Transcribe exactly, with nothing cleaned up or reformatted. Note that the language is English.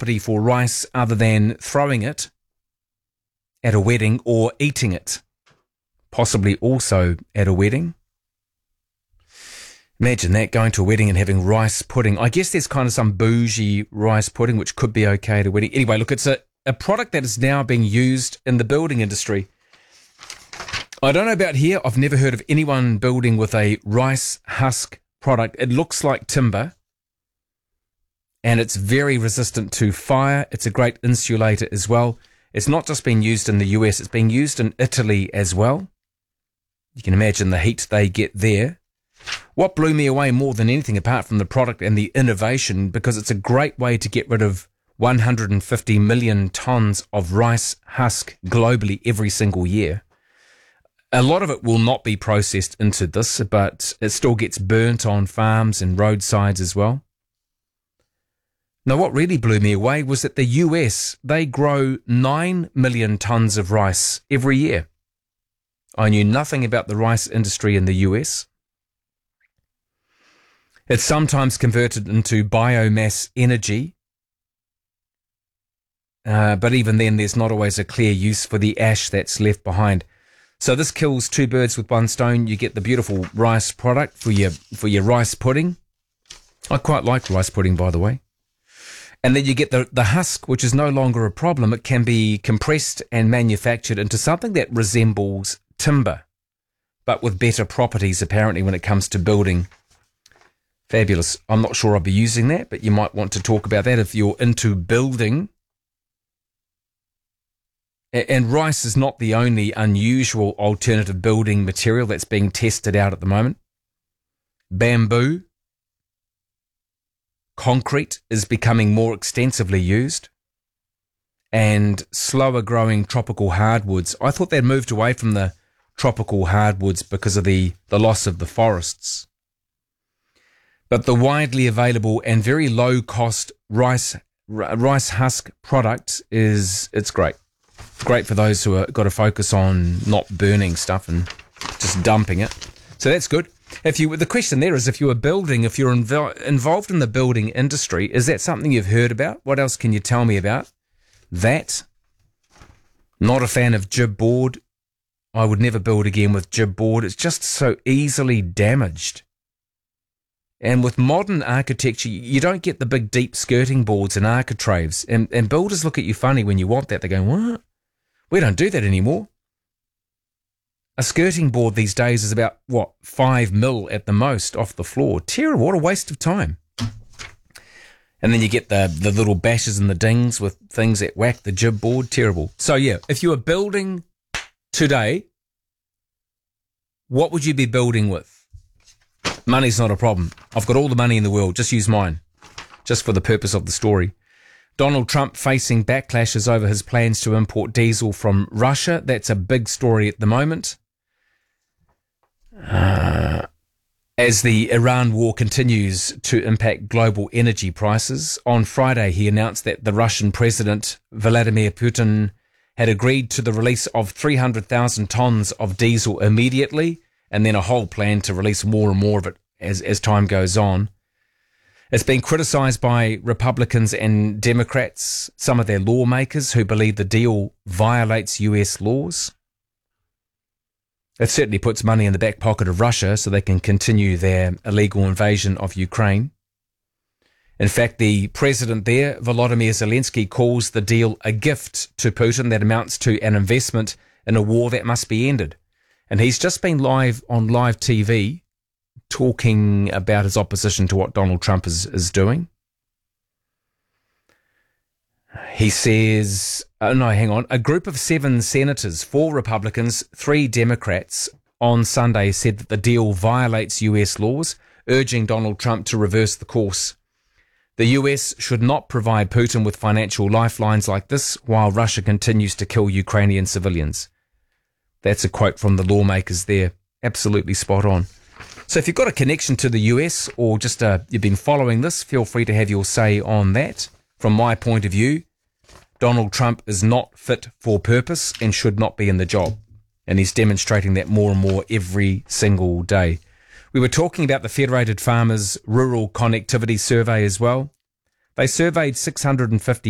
property for rice other than throwing it at a wedding or eating it, possibly also at a wedding. Imagine that, going to a wedding and having rice pudding. I guess there's kind of some bougie rice pudding, which could be okay at a wedding. Anyway, look, it's a, a product that is now being used in the building industry. I don't know about here. I've never heard of anyone building with a rice husk product. It looks like timber, and it's very resistant to fire. It's a great insulator as well. It's not just being used in the U S, it's being used in Italy as well. You can imagine the heat they get there. What blew me away more than anything, apart from the product and the innovation, because it's a great way to get rid of one hundred fifty million tonnes of rice husk globally every single year. A lot of it will not be processed into this, but it still gets burnt on farms and roadsides as well. Now, what really blew me away was that the U S, they grow nine million tonnes of rice every year. I knew nothing about the rice industry in the U S. It's sometimes converted into biomass energy, uh, but even then there's not always a clear use for the ash that's left behind. So this kills two birds with one stone. You get the beautiful rice product for your for your rice pudding. I quite like rice pudding, by the way. And then you get the, the husk, which is no longer a problem. It can be compressed and manufactured into something that resembles timber, but with better properties, apparently, when it comes to building. Fabulous. I'm not sure I'll be using that, but you might want to talk about that if you're into building. And rice is not the only unusual alternative building material that's being tested out at the moment. Bamboo, concrete is becoming more extensively used, and slower growing tropical hardwoods. I thought they'd moved away from the tropical hardwoods because of the, the loss of the forests. But the widely available and very low cost rice rice husk product is, it's great. Great for those who have got to focus on not burning stuff and just dumping it. So that's good. If you, the question there is, if you are building, if you're invo- involved in the building industry, is that something you've heard about? What else can you tell me about that? Not a fan of gyp board. I would never build again with gyp board. It's just so easily damaged. And with modern architecture, you don't get the big deep skirting boards and architraves. And, and builders look at you funny when you want that. They go, what? We don't do that anymore. A skirting board these days is about, what, five mil at the most off the floor. Terrible. What a waste of time. And then you get the, the little bashes and the dings with things that whack the gyp board. Terrible. So, yeah, if you were building today, what would you be building with? Money's not a problem. I've got all the money in the world. Just use mine, just for the purpose of the story. Donald Trump facing backlashes over his plans to import diesel from Russia. That's a big story at the moment. Uh, as the Iran war continues to impact global energy prices, on Friday he announced that the Russian President Vladimir Putin had agreed to the release of three hundred thousand tonnes of diesel immediately, and then a whole plan to release more and more of it as, as time goes on. It's been criticised by Republicans and Democrats, some of their lawmakers who believe the deal violates U S laws. It certainly puts money in the back pocket of Russia so they can continue their illegal invasion of Ukraine. In fact, the president there, Volodymyr Zelensky, calls the deal a gift to Putin that amounts to an investment in a war that must be ended. And he's just been live on live T V talking about his opposition to what Donald Trump is, is doing. He says, oh no, hang on, a group of seven senators, four Republicans, three Democrats, on Sunday said that the deal violates U S laws, urging Donald Trump to reverse the course. The U S should not provide Putin with financial lifelines like this while Russia continues to kill Ukrainian civilians. That's a quote from the lawmakers there. Absolutely spot on. So if you've got a connection to the U S or just uh, you've been following this, feel free to have your say on that. From my point of view, Donald Trump is not fit for purpose and should not be in the job. And he's demonstrating that more and more every single day. We were talking about the Federated Farmers Rural Connectivity Survey as well. They surveyed six hundred fifty